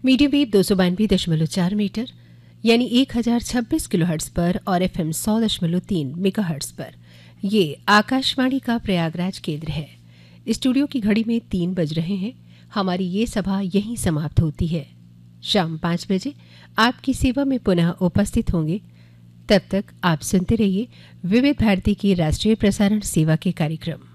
Medium wave 292.4 metre यानी 1026 kilohertz पर और एफएम 100.3 मेगाहर्ट्ज पर ये आकाशवाणी का प्रयागराज केंद्र है। स्टूडियो की घड़ी में 3 बज रहे हैं। हमारी ये सभा यहीं समाप्त होती है। शाम 5 बजे आपकी सेवा में पुनः उपस्थित होंगे। तब तक आप सुनते रहिए विविध भारती की राष्ट्रीय प्रसारण सेवा के कार्यक्रम।